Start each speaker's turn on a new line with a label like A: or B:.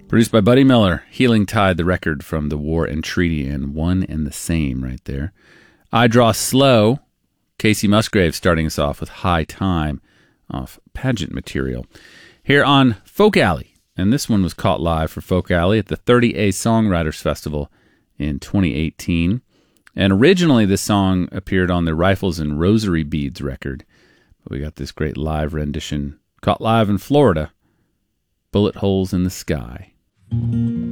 A: Produced by Buddy Miller, Healing Tide, the record from The War and Treaty, and One and the Same right there. I Draw Slow, Casey Musgrave starting us off with High Time off Pageant Material. Here on Folk Alley, and this one was caught live for Folk Alley at the 30A Songwriters Festival in 2018. And originally this song appeared on the Rifles and Rosary Beads record. But we got this great live rendition caught live in Florida, Bullet Holes in the Sky.